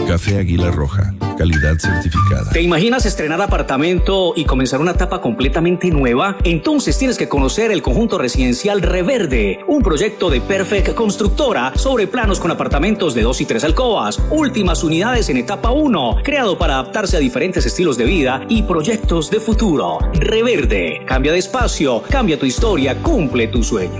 Café Águila Roja, calidad certificada. ¿Te imaginas estrenar apartamento y comenzar una etapa completamente nueva? Entonces tienes que conocer el conjunto residencial Reverde, un proyecto de Perfect Constructora sobre planos con apartamentos de 2 y 3 alcobas, últimas unidades en etapa 1, creado para adaptarse a diferentes estilos de vida y proyectos de futuro. Reverde, cambia de espacio, cambia tu historia, cumple tu sueño.